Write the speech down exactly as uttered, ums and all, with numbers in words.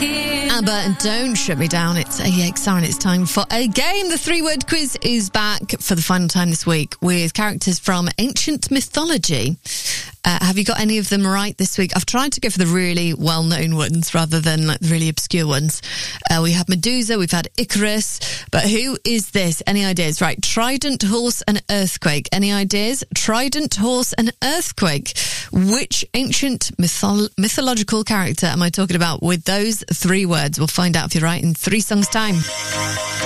ABBA and Don't Shut Me Down. It's A X R and it's time for a game. The three-word quiz is back for the final time this week with characters from ancient mythology. Uh, have you got any of them right this week? I've tried to go for the really well-known ones rather than like the really obscure ones. Uh, we have Medusa, we've had Icarus, but who is this? Any ideas? Right, Trident, Horse and Earthquake. Any ideas? Trident, Horse and Earthquake. Which ancient mytholo- mythological character am I talking about with those three words? We'll find out if you're right in three songs' time.